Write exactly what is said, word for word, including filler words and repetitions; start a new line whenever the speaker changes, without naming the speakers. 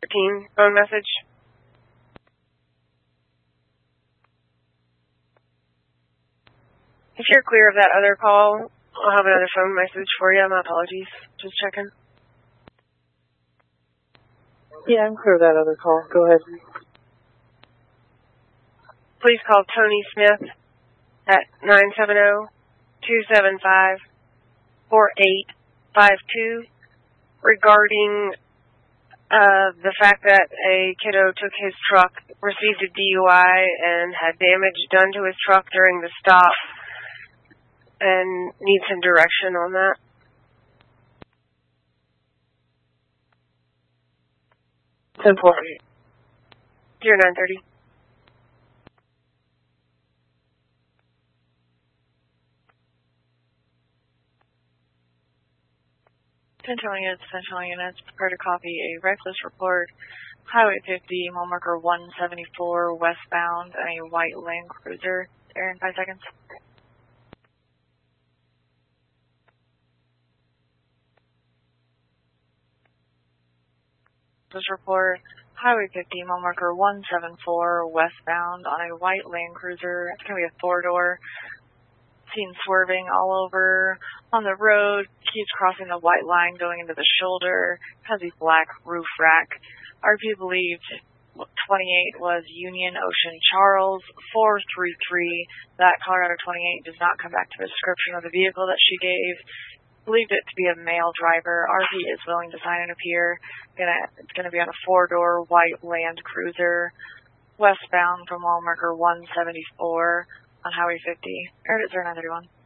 thirteen phone message. If you're clear of that other call, I'll have another phone message for you. My apologies. Just checking.
Yeah, I'm clear of that other call. Go ahead.
Please call Tony Smith at nine seven zero, two seven five, four eight five two regarding uh, the fact that a kiddo took his truck, received a D U I, and had damage done to his truck during the stop, and needs some direction on that.
ten four.
zero nine thirty.
Central units, Central units, prepare to copy a reckless report. Highway fifty, mile marker one seventy-four, westbound, and a white Land Cruiser. There in five seconds. This report, Highway fifty, mile marker one seventy-four, westbound, on a white Land Cruiser. It's going to be a four-door. Seen swerving all over on the road, keeps crossing the white line going into the shoulder, has a black roof rack. R P believed twenty-eight was Union Ocean Charles four three three. That Colorado twenty-eight does not come back to the description of the vehicle that she gave. Believed it to be a male driver. R P is willing to sign and appear. Gonna, it's going to be on a four-door white Land Cruiser, westbound from mile marker one seventy-four. On Highway fifty, or zero nine thirty-one.